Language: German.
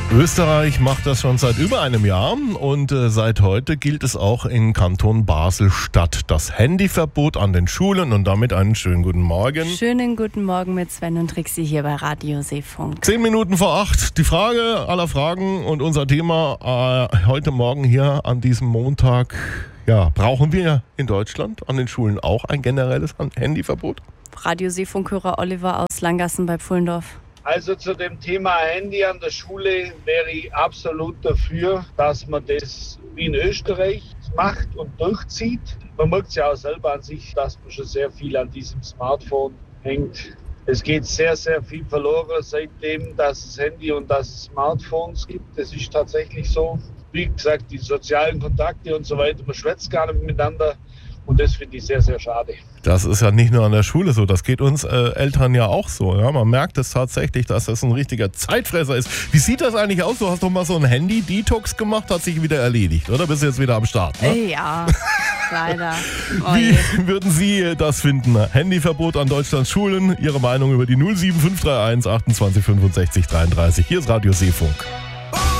Österreich macht das schon seit über einem Jahr und seit heute gilt es auch in Kanton Basel-Stadt. Das Handyverbot an den Schulen und damit einen schönen guten Morgen. Schönen guten Morgen mit Sven und Trixi hier bei Radio Seefunk. 10 Minuten vor 8, die Frage aller Fragen und unser Thema heute Morgen hier an diesem Montag. Ja, brauchen wir in Deutschland an den Schulen auch ein generelles Handyverbot? Radio Seefunkhörer Oliver aus Langassen bei Pfullendorf. Also zu dem Thema Handy an der Schule wäre ich absolut dafür, dass man das wie in Österreich macht und durchzieht. Man merkt es ja auch selber an sich, dass man schon sehr viel an diesem Smartphone hängt. Es geht sehr, sehr viel verloren seitdem, dass es Handy und dass es Smartphones gibt. Das ist tatsächlich so. Wie gesagt, die sozialen Kontakte und so weiter, man schwätzt gar nicht miteinander. Und das finde ich sehr, sehr schade. Das ist ja nicht nur an der Schule so, das geht uns Eltern ja auch so. Ja? Man merkt es tatsächlich, dass das ein richtiger Zeitfresser ist. Wie sieht das eigentlich aus? Du hast doch mal so ein Handy-Detox gemacht, hat sich wieder erledigt, oder? Bist du jetzt wieder am Start? Ne? Ja, leider. Wie würden Sie das finden? Handyverbot an Deutschlands Schulen. Ihre Meinung über die 07531 28 65 33. Hier ist Radio Seefunk.